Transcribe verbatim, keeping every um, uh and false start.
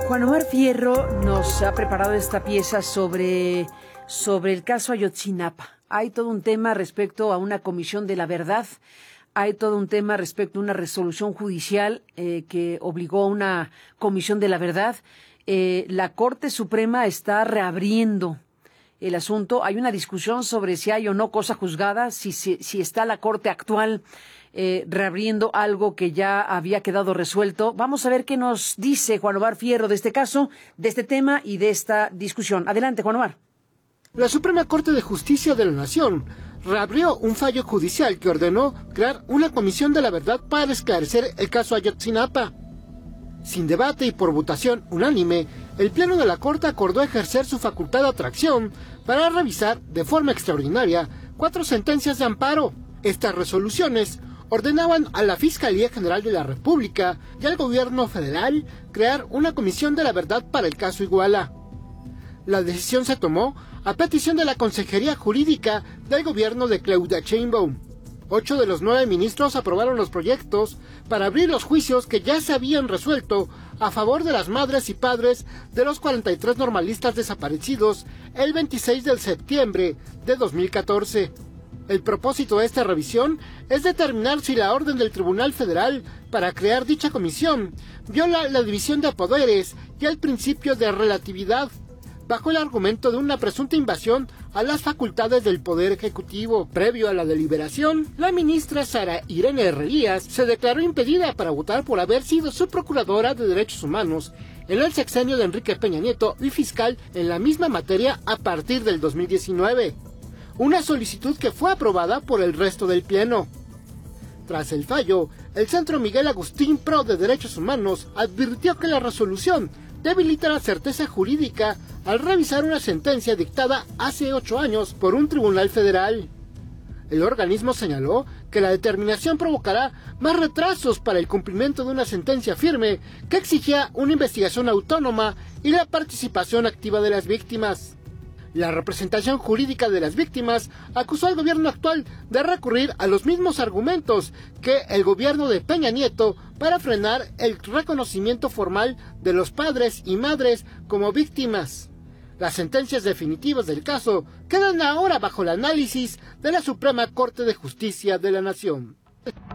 Juan Omar Fierro nos ha preparado esta pieza sobre, sobre el caso Ayotzinapa. Hay todo un tema respecto a una comisión de la verdad, hay todo un tema respecto a una resolución judicial eh, que obligó a una comisión de la verdad. Eh, la Corte Suprema está reabriendo el asunto. Hay una discusión sobre si hay o no cosa juzgada, si, si, si está la Corte actual eh, reabriendo algo que ya había quedado resuelto. Vamos a ver qué nos dice Juan Omar Fierro de este caso, de este tema y de esta discusión. Adelante, Juan Omar. La Suprema Corte de Justicia de la Nación reabrió un fallo judicial que ordenó crear una comisión de la verdad para esclarecer el caso Ayotzinapa. Sin debate y por votación unánime, el Pleno de la Corte acordó ejercer su facultad de atracción para revisar de forma extraordinaria cuatro sentencias de amparo. Estas resoluciones ordenaban a la Fiscalía General de la República y al Gobierno Federal crear una comisión de la verdad para el caso Iguala. La decisión se tomó a petición de la Consejería Jurídica del gobierno de Claudia Sheinbaum. Ocho de los nueve ministros aprobaron los proyectos para abrir los juicios que ya se habían resuelto a favor de las madres y padres de los cuarenta y tres normalistas desaparecidos el veintiséis de septiembre de dos mil catorce. El propósito de esta revisión es determinar si la orden del Tribunal Federal para crear dicha comisión viola la división de poderes y el principio de relatividad, bajo el argumento de una presunta invasión a las facultades del Poder Ejecutivo. Previo a la deliberación, la ministra Sara Irene Herrerías se declaró impedida para votar por haber sido subprocuradora de Derechos Humanos en el sexenio de Enrique Peña Nieto y fiscal en la misma materia a partir del dos mil diecinueve. Una solicitud que fue aprobada por el resto del Pleno. Tras el fallo, el Centro Miguel Agustín Pro de Derechos Humanos advirtió que la resolución debilita la certeza jurídica al revisar una sentencia dictada hace ocho años por un tribunal federal. El organismo señaló que la determinación provocará más retrasos para el cumplimiento de una sentencia firme que exigía una investigación autónoma y la participación activa de las víctimas. La representación jurídica de las víctimas acusó al gobierno actual de recurrir a los mismos argumentos que el gobierno de Peña Nieto para frenar el reconocimiento formal de los padres y madres como víctimas. Las sentencias definitivas del caso quedan ahora bajo el análisis de la Suprema Corte de Justicia de la Nación.